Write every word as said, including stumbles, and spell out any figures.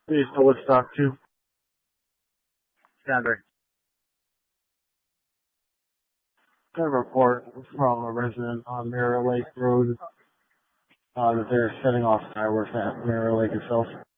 Please know what stock two. Standard. Got a report from a resident on Mirror Lake Road uh, that they're setting off fireworks at Mirror Lake itself.